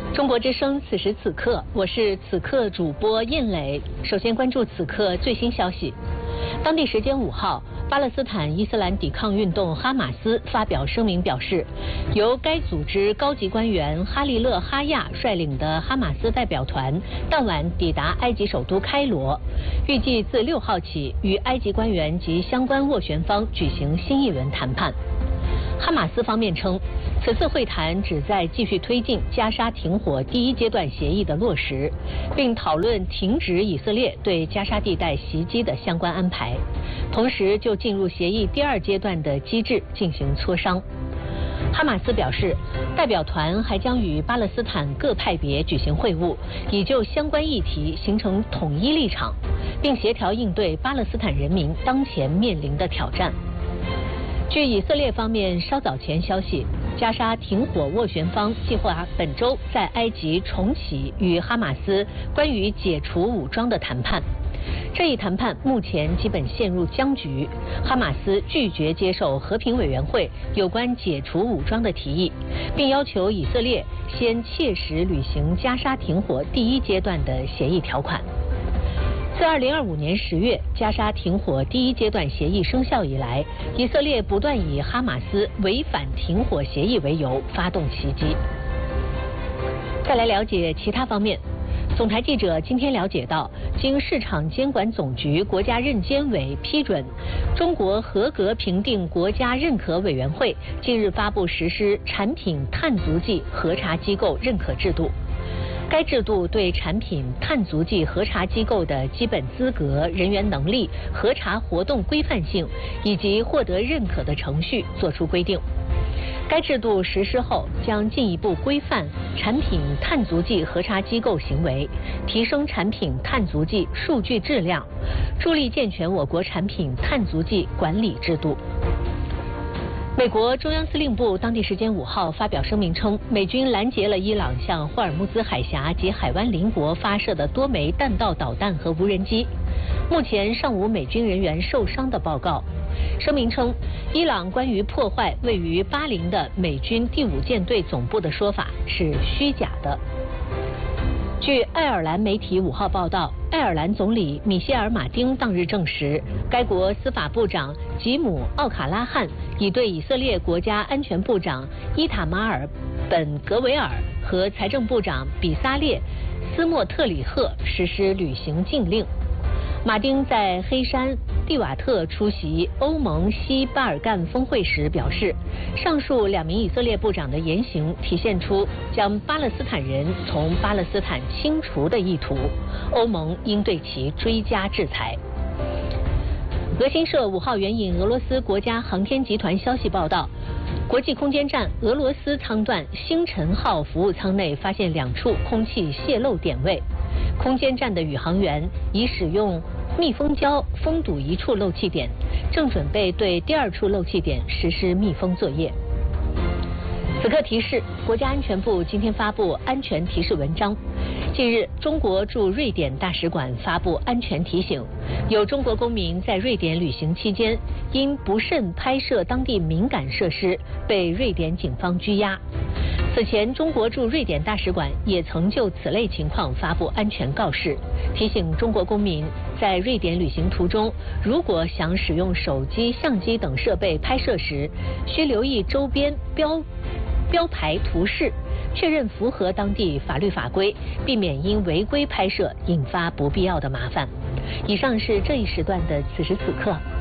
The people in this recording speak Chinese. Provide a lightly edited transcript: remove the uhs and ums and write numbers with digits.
中国之声此时此刻，我是此刻主播印磊。首先关注此刻最新消息。当地时间5号，巴勒斯坦伊斯兰抵抗运动哈马斯发表声明表示，由该组织高级官员哈利勒·哈亚率领的哈马斯代表团当晚抵达埃及首都开罗，预计自6号起与埃及官员及相关斡旋方举行新一轮谈判。哈马斯方面称，此次会谈旨在继续推进加沙停火第1阶段协议的落实，并讨论停止以色列对加沙地带袭击的相关安排，同时就进入协议第2阶段的机制进行磋商。哈马斯表示，代表团还将与巴勒斯坦各派别举行会晤，以就相关议题形成统一立场，并协调应对巴勒斯坦人民当前面临的挑战。据以色列方面稍早前消息，加沙停火斡旋方计划本周在埃及重启与哈马斯关于解除武装的谈判。这一谈判目前基本陷入僵局，哈马斯拒绝接受和平委员会有关解除武装的提议，并要求以色列先切实履行加沙停火第1阶段的协议条款。自2025年10月加沙停火第1阶段协议生效以来，以色列不断以哈马斯违反停火协议为由发动袭击。再来了解其他方面。总台记者今天了解到，经市场监管总局国家认监委批准，中国合格评定国家认可委员会近日发布实施产品碳足迹核查机构认可制度。该制度对产品碳足迹核查机构的基本资格、人员能力、核查活动规范性以及获得认可的程序作出规定。该制度实施后，将进一步规范产品碳足迹核查机构行为，提升产品碳足迹数据质量，助力健全我国产品碳足迹管理制度。美国中央司令部当地时间5号发表声明称，美军拦截了伊朗向霍尔木兹海峡及海湾邻国发射的多枚弹道导弹和无人机，目前尚无美军人员受伤的报告。声明称，伊朗关于破坏位于巴林的美军第5舰队总部的说法是虚假的。据爱尔兰媒体5号报道，爱尔兰总理米歇尔·马丁当日证实，该国司法部长吉姆·奥卡拉汉已对以色列国家安全部长伊塔马尔·本格维尔和财政部长比萨列·斯莫特里赫实施旅行禁令。马丁在黑山蒂瓦特出席欧盟西巴尔干峰会时表示，上述2名以色列部长的言行体现出将巴勒斯坦人从巴勒斯坦清除的意图，欧盟应对其追加制裁。俄新社5号援引俄罗斯国家航天集团消息报道，国际空间站俄罗斯舱段星辰号服务舱内发现2处空气泄漏点位，空间站的宇航员已使用密封胶封堵1处漏气点，正准备对第2处漏气点实施密封作业。此刻提示，国家安全部今天发布安全提示文章。近日，中国驻瑞典大使馆发布安全提醒，有中国公民在瑞典旅行期间因不慎拍摄当地敏感设施，被瑞典警方拘押。此前，中国驻瑞典大使馆也曾就此类情况发布安全告示，提醒中国公民在瑞典旅行途中，如果想使用手机、相机等设备拍摄时，需留意周边标牌图示，确认符合当地法律法规，避免因违规拍摄引发不必要的麻烦。以上是这一时段的此时此刻。